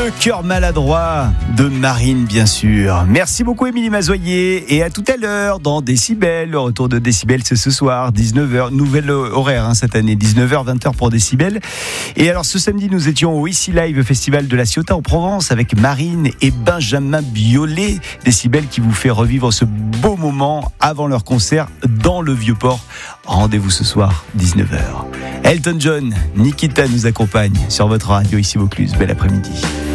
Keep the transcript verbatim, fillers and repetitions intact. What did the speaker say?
Le cœur maladroit de Marine, bien sûr. Merci beaucoup, Émilie Mazoyer. Et à tout à l'heure dans Décibel. Le retour de Décibel, c'est ce soir, dix-neuf heures. Nouvelle horaire hein, cette année, dix-neuf heures, vingt heures pour Décibel. Et alors, ce samedi, nous étions au Ici Live Festival de la Ciotat en Provence avec Marine et Benjamin Biolay. Décibel qui vous fait revivre ce beau moment avant leur concert dans le Vieux-Port. Rendez-vous ce soir, dix-neuf heures. Elton John, Nikita nous accompagne sur votre radio ici Vaucluse. Bel après-midi.